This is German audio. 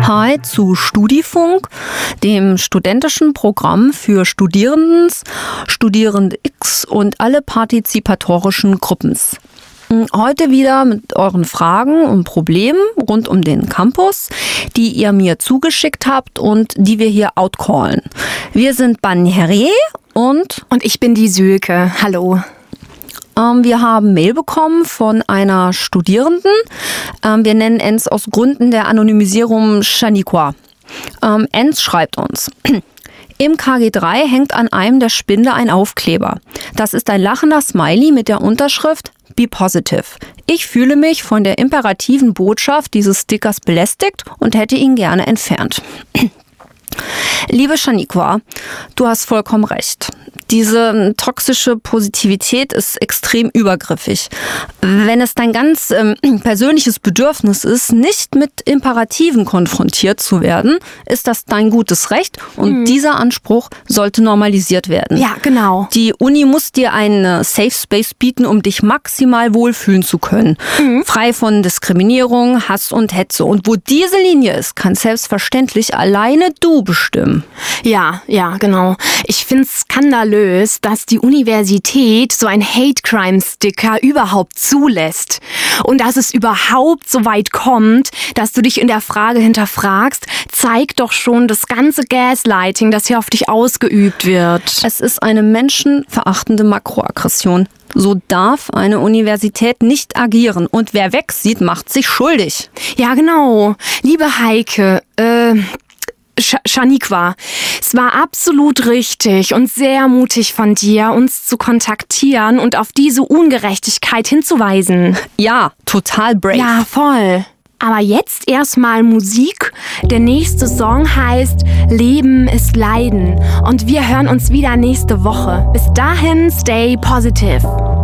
Hi zu Studifunk, dem studentischen Programm für Studierendens, Studierende X und alle partizipatorischen Gruppens. Heute wieder mit euren Fragen und Problemen rund um den Campus, die ihr mir zugeschickt habt und die wir hier outcallen. Wir sind Banjere und ich bin die Sülke. Hallo. Wir haben Mail bekommen von einer Studierenden. Wir nennen Enz aus Gründen der Anonymisierung Shaniqua. Enz schreibt uns: Im KG3 hängt an einem der Spinde ein Aufkleber. Das ist ein lachender Smiley mit der Unterschrift Be Positive. Ich fühle mich von der imperativen Botschaft dieses Stickers belästigt und hätte ihn gerne entfernt. Liebe Shaniqua, du hast vollkommen recht. Diese toxische Positivität ist extrem übergriffig. Wenn es dein ganz persönliches Bedürfnis ist, nicht mit Imperativen konfrontiert zu werden, ist das dein gutes Recht und dieser Anspruch sollte normalisiert werden. Ja, genau. Die Uni muss dir einen Safe Space bieten, um dich maximal wohlfühlen zu können. Frei von Diskriminierung, Hass und Hetze. Und wo diese Linie ist, kann selbstverständlich alleine du bestimmen. Ja, genau. Ich find's skandalös, dass die Universität so ein Hate-Crime-Sticker überhaupt zulässt. Und dass es überhaupt so weit kommt, dass du dich in der Frage hinterfragst, zeigt doch schon das ganze Gaslighting, das hier auf dich ausgeübt wird. Es ist eine menschenverachtende Makroaggression. So darf eine Universität nicht agieren. Und wer wegsieht, macht sich schuldig. Ja, genau. Liebe Heike, Shaniqua, es war absolut richtig und sehr mutig von dir, uns zu kontaktieren und auf diese Ungerechtigkeit hinzuweisen. Ja, total brave. Ja, voll. Aber jetzt erstmal Musik. Der nächste Song heißt Leben ist Leiden und wir hören uns wieder nächste Woche. Bis dahin, stay positive.